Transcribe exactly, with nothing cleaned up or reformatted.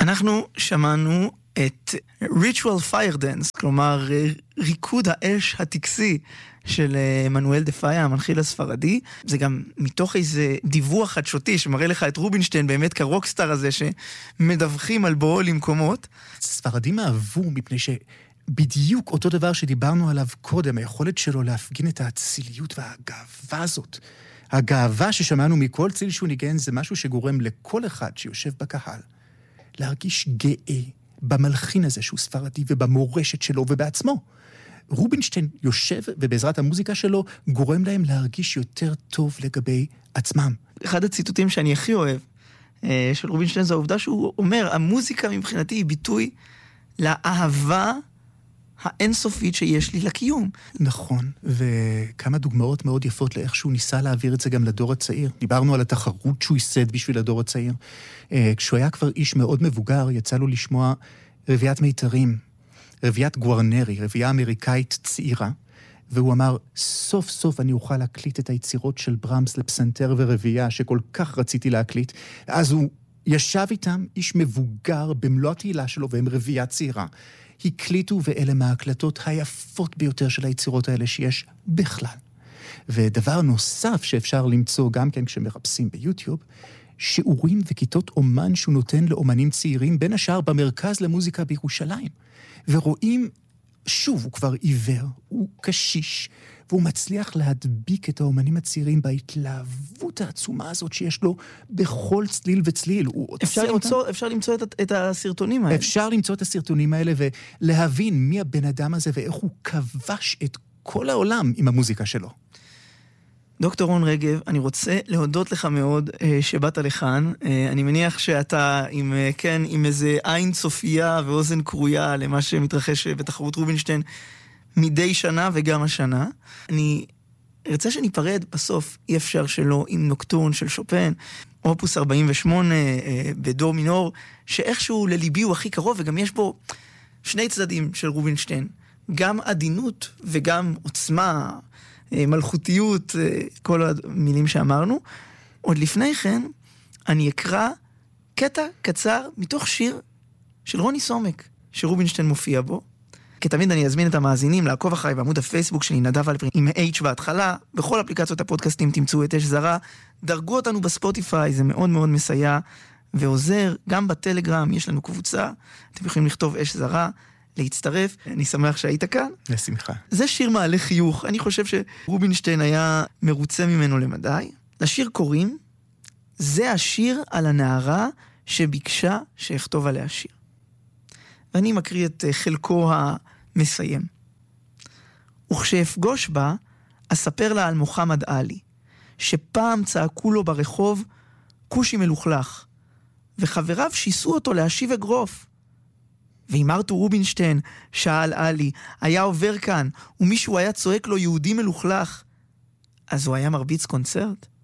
אנחנו שמענו את Ritual Fire Dance, כלומר ריקוד האש הטקסי של מנואל דה פאיה, המנחיל הספרדי. זה גם מתוך איזה דיווח חדשותי שמראה לך את רובינשטיין באמת כרוקסטאר הזה שמדווחים על בואו למקומות. ספרדים אהבו מפני שבדיוק אותו דבר שדיברנו עליו קודם, היכולת שלו להפגין את האציליות והגאווה הזאת. הגאווה ששמענו מכל ציל שהוא ניגן זה משהו שגורם לכל אחד שיושב בקהל להרגיש גאה במלחין הזה שהוא ספרדי ובמורשת שלו ובעצמו. רובינשטיין יושב ובעזרת המוזיקה שלו גורם להם להרגיש יותר טוב לגבי עצמם. אחד הציטוטים שאני הכי אוהב של רובינשטיין זה העובדה שהוא אומר, המוזיקה מבחינתי היא ביטוי לאהבה האינסופית שיש לי לקיום. נכון, וכמה דוגמאות מאוד יפות לאיך שהוא ניסה להעביר את זה גם לדור הצעיר. דיברנו על התחרות שהוא ייסד בשביל הדור הצעיר. כשהוא היה כבר איש מאוד מבוגר, יצא לו לשמוע רביעת מיתרים, רביעת גוארנרי, רביעה אמריקאית צעירה, והוא אמר, סוף סוף אני אוכל להקליט את היצירות של ברמס לפסנתר ורביעה שכל כך רציתי להקליט. אז הוא ישב איתם, איש מבוגר במלוא התהילה שלו, והם רביעה צעירה. הקליטו, ואלה מההקלטות היפות ביותר של היצירות האלה שיש בכלל. ודבר נוסף שאפשר למצוא גם כן כשמחפשים ביוטיוב, שיעורים וכיתות אומן שהוא נותן לאומנים צעירים, בין השאר במרכז למוזיקה בירושלים. ורואים, שוב, הוא כבר עיוור, הוא קשיש, והוא מצליח להדביק את האומנים הצעירים בהתלהבות העצומה הזאת שיש לו בכל צליל וצליל. אפשר למצוא, אפשר למצוא את, את הסרטונים האלה. אפשר למצוא את הסרטונים האלה ולהבין מי הבן אדם הזה ואיך הוא כבש את כל העולם עם המוזיקה שלו. דוקטור רון רגב, אני רוצה להודות לך מאוד שבאת לכאן. אני מניח שאתה עם, כן, עם איזה עין צופייה ואוזן קרויה למה שמתרחש בתחרות רובינשטיין מדי שנה וגם השנה. אני ארצה שניפרד בסוף, אי אפשר שלא, עם נוקטורן של שופן, אופוס ארבעים ושמונה בדו מינור, שאיכשהו לליבי הוא הכי קרוב, וגם יש בו שני צדדים של רובינשטיין, גם עדינות וגם עוצמה, מלכותיות, כל המילים שאמרנו. עוד לפני כן, אני אקרא קטע קצר מתוך שיר של רוני סומק, שרובינשטיין מופיע בו. כתמיד אני אזמין את המאזינים לעקוב אחריי בעמוד הפייסבוק שלי, נדב אלפרין, עם H בהתחלה. בכל אפליקציות הפודקאסטים תמצאו את אש זרה. דרגו אותנו בספוטיפיי, זה מאוד מאוד מסייע ועוזר. גם בטלגרם יש לנו קבוצה, אתם יכולים לכתוב אש זרה, להצטרף. אני שמח שהיית כאן. לשמחה. זה שיר מעלה חיוך. אני חושב שרובינשטיין היה מרוצה ממנו למדי. לשיר קוראים, זה השיר על הנערה שביקשה שאכתוב עליה שיר. ואני מקריא את חלקו המסיים. וכשאפגוש בה, אספר לה על מוחמד עלי, שפעם צעקו לו ברחוב כושי מלוכלך, וחבריו שיסו אותו להשיב אגרוף. ואם ארתור רובינשטיין, שאל עלי, היה עובר כאן, ומישהו היה צועק לו יהודי מלוכלך, אז הוא היה מרביץ קונצרט?